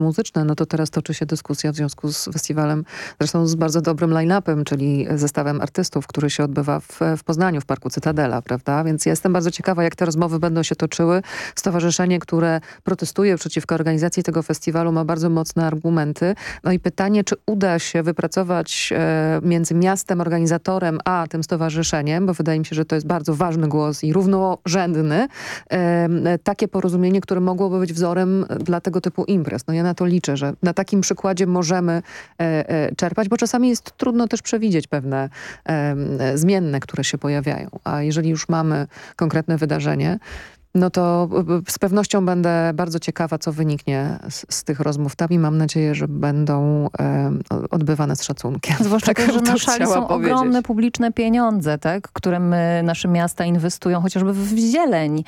muzyczne, no to teraz toczy się dyskusja w związku z festiwalem, zresztą z bardzo dobrym line-upem, czyli zestawem artystów, który się odbywa w Poznaniu, w Parku Cytadela, prawda? Więc ja jestem bardzo ciekawa, jak te rozmowy będą się toczyły. Stowarzyszenie, które protestuje przeciwko organizacji tego festiwalu, ma bardzo mocne argumenty. No i pytanie, czy uda się wypracować między miastem, organizatorem, a tym stowarzyszeniem, bo wydaje mi się, że to jest bardzo ważny głos i równorzędny, takie porozumienie, które mogłoby być wzorem dla tego typu imprez. No ja na to liczę, że na takim przykładzie możemy czerpać, bo czasami jest trudno też przewidzieć pewne zmienne, które się pojawiają. A jeżeli już mamy konkretne wydarzenie, no to z pewnością będę bardzo ciekawa, co wyniknie z tych rozmów tam i mam nadzieję, że będą odbywane z szacunkiem. Zwłaszcza tak, że na szali są powiedzieć. ogromne publiczne pieniądze, tak, które nasze miasta inwestują chociażby w zieleń,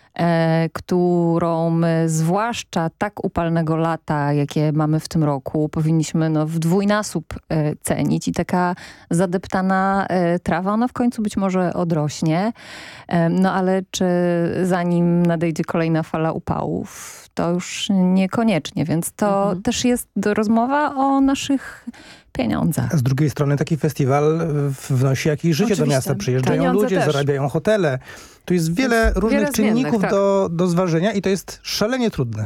którą my, zwłaszcza tak upalnego lata, jakie mamy w tym roku, powinniśmy w dwójnasób cenić i taka zadeptana trawa, ona w końcu być może odrośnie. No ale czy zanim nadejdzie kolejna fala upałów, to już niekoniecznie, więc to też jest rozmowa o naszych pieniądzach. Z drugiej strony taki festiwal wnosi jakieś życie do miasta. Przyjeżdżają pieniądze ludzie, też. zarabiają hotele. Tu jest wiele różnych czynników tak. do zważenia i to jest szalenie trudne.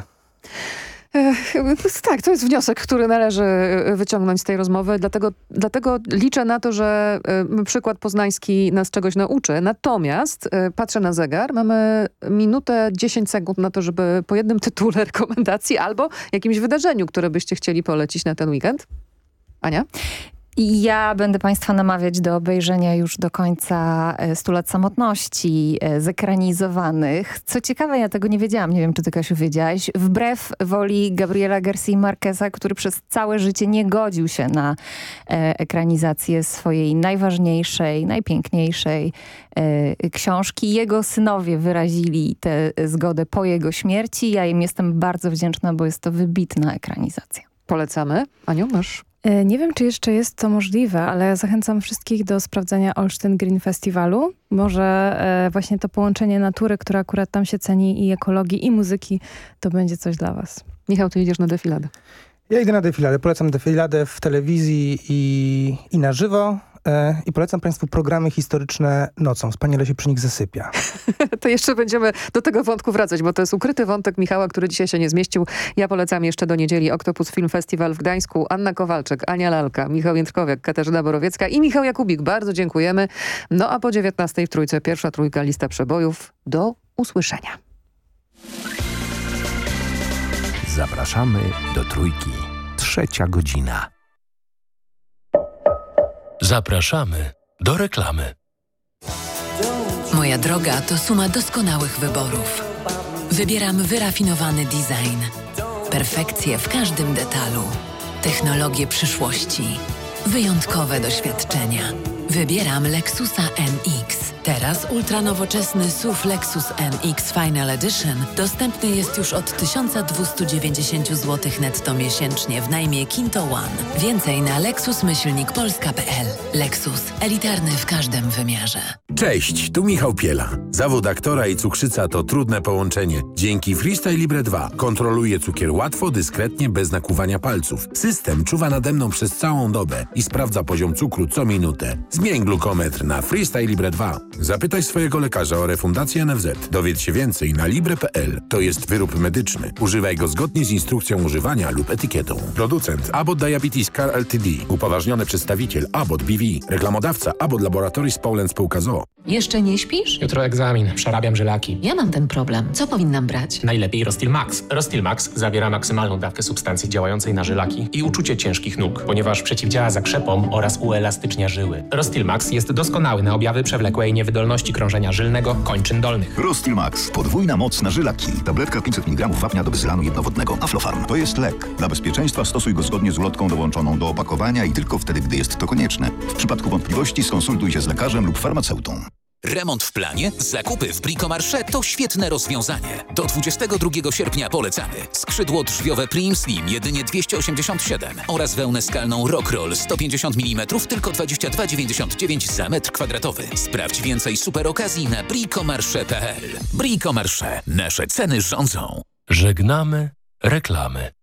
Tak, to jest wniosek, który należy wyciągnąć z tej rozmowy. Dlatego liczę na to, że przykład poznański nas czegoś nauczy. Natomiast patrzę na zegar. Mamy minutę 10 sekund na to, żeby po jednym tytule rekomendacji albo jakimś wydarzeniu, które byście chcieli polecić na ten weekend. Ania? I ja będę Państwa namawiać do obejrzenia już do końca 100 lat samotności zekranizowanych. Co ciekawe, ja tego nie wiedziałam, nie wiem, czy ty, Kasiu, wiedziałaś. Wbrew woli Gabriela García Márqueza, który przez całe życie nie godził się na ekranizację swojej najważniejszej, najpiękniejszej książki. Jego synowie wyrazili tę zgodę po jego śmierci. Ja im jestem bardzo wdzięczna, bo jest to wybitna ekranizacja. Polecamy. Aniu, masz? Nie wiem, czy jeszcze jest to możliwe, ale zachęcam wszystkich do sprawdzenia Olsztyn Green Festiwalu. Może właśnie to połączenie natury, która akurat tam się ceni, i ekologii, i muzyki, to będzie coś dla was. Michał, ty idziesz na defiladę. Ja idę na defiladę. Polecam defiladę w telewizji i na żywo. I polecam Państwu programy historyczne nocą. Wspaniale się przy nich zasypia. To jeszcze będziemy do tego wątku wracać, bo to jest ukryty wątek Michała, który dzisiaj się nie zmieścił. Ja polecam jeszcze do niedzieli Octopus Film Festival w Gdańsku. Anna Kowalczyk, Ania Lalka, Michał Jędrkowiak, Katarzyna Borowiecka i Michał Jakubik. Bardzo dziękujemy. No a po 19:00 w Trójce pierwsza trójka, lista przebojów. Do usłyszenia. Zapraszamy do Trójki. 3. godzina. Zapraszamy do reklamy. Moja droga to suma doskonałych wyborów. Wybieram wyrafinowany design. Perfekcję w każdym detalu. Technologie przyszłości. Wyjątkowe doświadczenia. Wybieram Lexusa NX. Teraz ultranowoczesny SUV Lexus NX Final Edition dostępny jest już od 1290 zł netto miesięcznie w najmie Kinto One. Więcej na lexus-polska.pl. Lexus. Elitarny w każdym wymiarze. Cześć, tu Michał Piela. Zawód aktora i cukrzyca to trudne połączenie. Dzięki Freestyle Libre 2 kontroluję cukier łatwo, dyskretnie, bez nakłuwania palców. System czuwa nade mną przez całą dobę i sprawdza poziom cukru co minutę. Zmień glukometr na Freestyle Libre 2. Zapytaj swojego lekarza o refundację NFZ. Dowiedz się więcej na libre.pl. To jest wyrób medyczny. Używaj go zgodnie z instrukcją używania lub etykietą. Producent Abbott Diabetes Care Ltd. Upoważniony przedstawiciel Abbott BV. Reklamodawca Abbott Laboratories Poland Spółka ZOO. Jeszcze nie śpisz? Jutro egzamin. Przerabiam żylaki. Ja mam ten problem. Co powinnam brać? Najlepiej Rostil Max. Rostil Max zawiera maksymalną dawkę substancji działającej na żylaki i uczucie ciężkich nóg, ponieważ przeciwdziała zakrzepom oraz uelastycznia żyły. Rostil Max jest doskonały na objawy przewlekłej niewydolności krążenia żylnego kończyn dolnych. Rostil Max. Podwójna moc na żylaki. Tabletka 500 mg wapnia do wyzylanu jednowodnego. Aflofarm. To jest lek. Dla bezpieczeństwa stosuj go zgodnie z ulotką dołączoną do opakowania i tylko wtedy, gdy jest to konieczne. W przypadku wątpliwości skonsultuj się z lekarzem lub farmaceutą. Remont w planie? Zakupy w Bricomarché to świetne rozwiązanie. Do 22 sierpnia polecamy. Skrzydło drzwiowe Prim Slim jedynie 287 oraz wełnę skalną Rockroll 150 mm tylko 22,99 za metr kwadratowy. Sprawdź więcej super okazji na bricomarché.pl. Bricomarché. Nasze ceny rządzą. Żegnamy reklamy.